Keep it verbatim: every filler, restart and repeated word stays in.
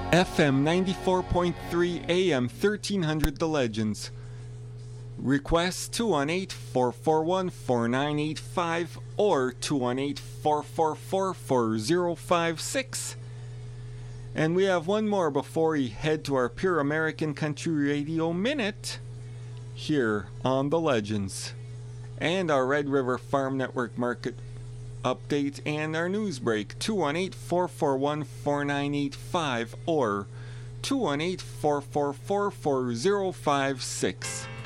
F M ninety-four point three, A M thirteen hundred The Legends. Request two one eight, four four one, four nine eight five or two one eight, four four four, four zero five six. And we have one more before we head to our Pure American Country Radio Minute here on The Legends. And our Red River Farm Network Market update and our news break. two one eight, four four one, four nine eight five or two one eight, four four four, four zero five six.